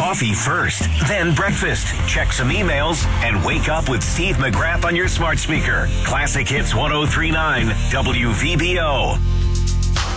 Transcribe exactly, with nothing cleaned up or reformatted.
coffee first, then breakfast. Check some emails and wake up with Steve McGrath on your smart speaker. Classic Hits one oh three point nine W V B O.